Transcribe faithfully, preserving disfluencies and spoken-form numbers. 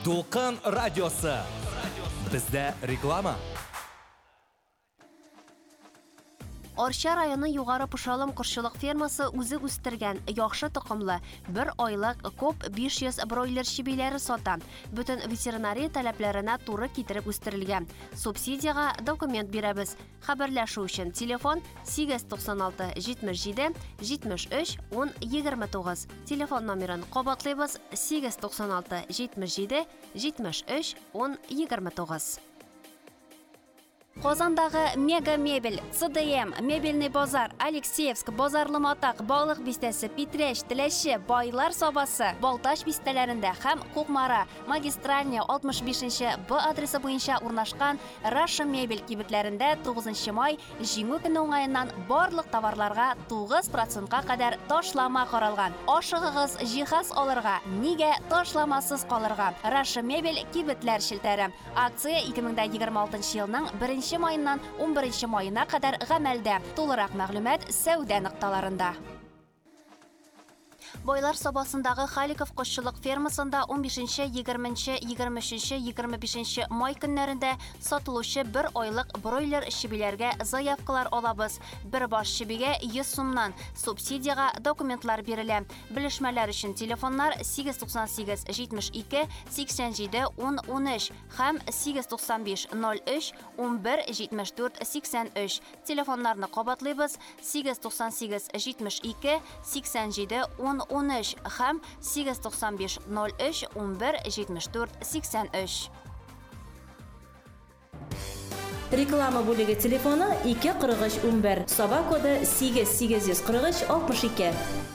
Толқын радиосы. Бізде реклама. Орша районы югары Пушалым кошчылык фермасы үзе үстергән яхшы токымлы бер айлык коп биш йөз бройлер чибиләре сата. Бүтән ветеринария таләпләренә туры китереп үстерелгән. Субсидияга документ бирәбез. Хәбәрләшү өчен телефон сигез туксан алты җитмеш җиде җитмеш өч ун егерме тугыз. Телефон номерын кабатлыйбыз сигез туксан алты җитмеш җиде җитмеш өч ун егерме тугыз. Казандагы Мега Мебель, С Д М, Мебельный базар, Алексеевск, Базарлы Матак, Балык бистәсе, Питрәч, Теләче, Байлар сабасы, Балтач бистәләрендә һәм Кукмара, Магистральная алтмыш бишенче Б адресы буенча урнашкан Раша Мебель кибетләрендә тугызынчы май җиңү көне уңаеннан барлык товарларга тугыз процентка кадәр ташлама каралган. Ашыгыгыз җиһаз алырга, нигә ташламасыз калырга. Раша Мебель кибетләр шелтәре. Акция ике мең егерме алтынчы елның беренче майыннан ун беренче майына кадәр гамәлдә. Тулырак мәгълүмат сәүдә нокталарында. Байлар сабасындагы Халиков кошчылык фермасында ун бишенче, егерменче, егерме өченче, егерме бишенче май көннәрендә сатылучы бер айлык бройлер чибиләргә заявкалар алабыз. Бер баш чибигә йөз сумнан. Субсидияга документлар бирелә. Белешмәләр өчен телефоннар сигез туксан сигез җитмеш ике сиксән җиде ун унөч һәм сигез туксан биш ноль өч ун бер җитмеш дүрт сиксән өч. Телефоннарны кабатлыйбыз сигез туксан сигез җитмеш ике сиксән җиде ун унөч һәм сигез туксан биш ноль өч ун бер җитмеш дүрт сиксән өч. Реклама бүлеге телефоны ике кырык өч ун бер, Саба коды сигез сигез йөз кырык өч алтмыш ике.